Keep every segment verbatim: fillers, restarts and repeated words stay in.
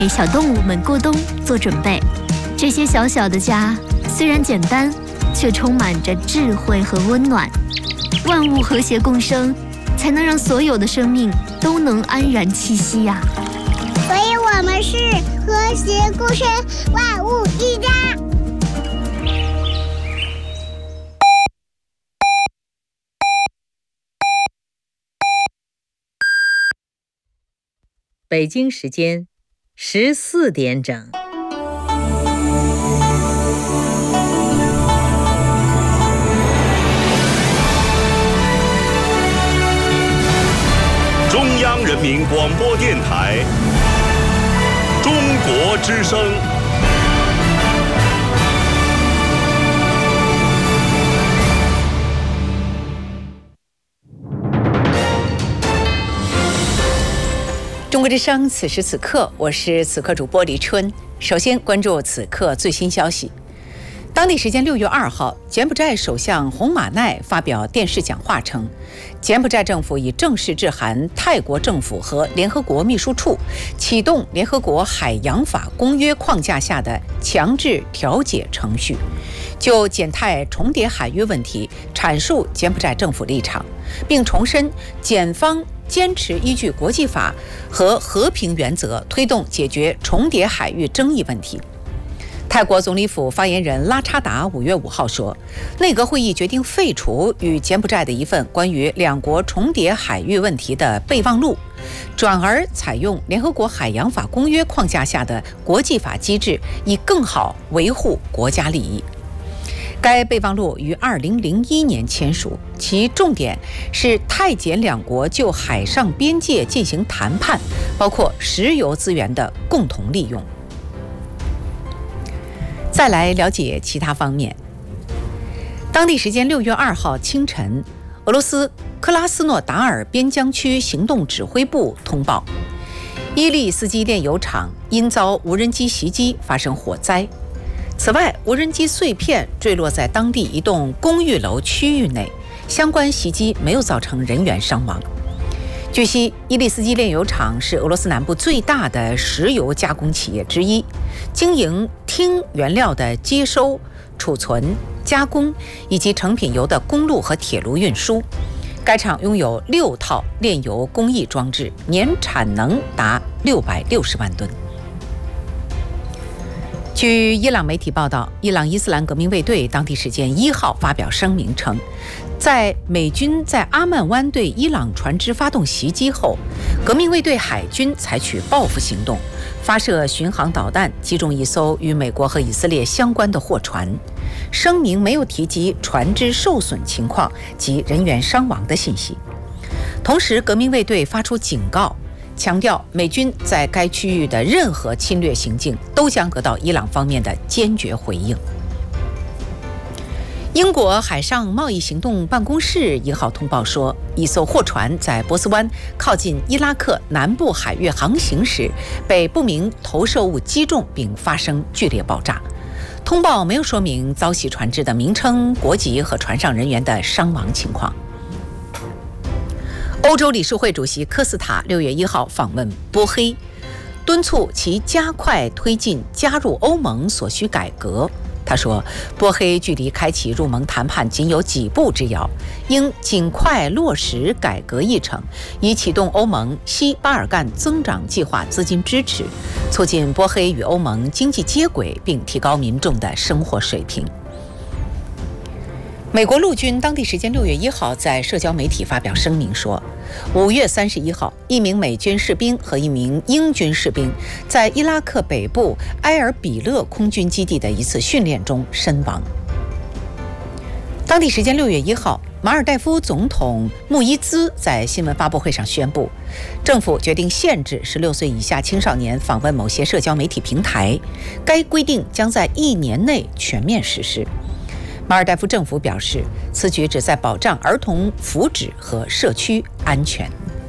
给小动物们过冬做准备。这些小小的家虽然简单，却充满着智慧和温暖。万物和谐共生，才能让所有的生命都能安然栖息呀、啊。 所以我们是和谐共生，万物一家。 北京时间十四点整。 中央人民广播电台中国之声。 中国之声，此时此刻，我是此刻主播李春。首先关注此刻最新消息。当地时间六月二号，柬埔寨首相洪马奈发表电视讲话称，柬埔寨政府已正式致函泰国政府和联合国秘书处，启动联合国海洋法公约框架下的强制调解程序，就柬泰重叠海域问题阐述柬埔寨政府立场，并重申柬方坚持依据国际法和和平原则推动解决重叠海域争议问题。泰国总理府发言人拉查达五月五号说，内阁会议决定废除与柬埔寨的一份关于两国重叠海域问题的备忘录，转而采用联合国海洋法公约框架下的国际法机制，以更好维护国家利益。该备忘录于二零零一年签署，其重点是泰柬两国就海上边界进行谈判，包括石油资源的共同利用。再来了解其他方面。当地时间六月二号清晨，俄罗斯克拉斯诺达尔边疆区行动指挥部通报，伊利斯基炼油厂因遭无人机袭击发生火灾。此外，无人机碎片坠落在当地一栋公寓楼区域内，相关袭击没有造成人员伤亡。据悉，伊利斯基炼油厂是俄罗斯南部最大的石油加工企业之一，经营氢原料的接收、储存、加工以及成品油的公路和铁路运输。该厂拥有六套炼油工艺装置，年产能达六百六十万吨。据伊朗媒体报道，伊朗伊斯兰革命卫队当地时间一号发表声明称，在美军在阿曼湾对伊朗船只发动袭击后，革命卫队海军采取报复行动，发射巡航导弹击中一艘与美国和以色列相关的货船。声明没有提及船只受损情况及人员伤亡的信息。同时，革命卫队发出警告，强调美军在该区域的任何侵略行径都将得到伊朗方面的坚决回应。英国海上贸易行动办公室一号通报说，一艘货船在波斯湾靠近伊拉克南部海域航行时，被不明投射物击中并发生剧烈爆炸。通报没有说明遭袭船只的名称、国籍和船上人员的伤亡情况。欧洲理事会主席科斯塔六月一号访问波黑，敦促其加快推进加入欧盟所需改革。他说，波黑距离开启入盟谈判仅有几步之遥，应尽快落实改革议程，以启动欧盟西巴尔干增长计划资金支持，促进波黑与欧盟经济接轨，并提高民众的生活水平。美国陆军当地时间六月一号在社交媒体发表声明说，五月三十一号，一名美军士兵和一名英军士兵在伊拉克北部埃尔比勒空军基地的一次训练中身亡。当地时间六月一号，马尔代夫总统穆伊兹在新闻发布会上宣布，政府决定限制十六岁以下青少年访问某些社交媒体平台，该规定将在一年内全面实施。马尔代夫政府表示，此举旨在保障儿童福祉和社区安全。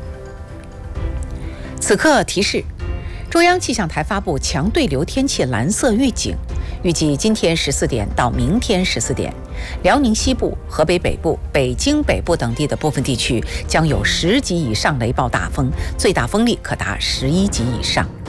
此刻提示，中央气象台发布强对流天气蓝色预警，预计今天十四点到明天十四点，辽宁西部、河北北部、北京北部等地的部分地区将有十级以上雷暴大风，最大风力可达十一级以上。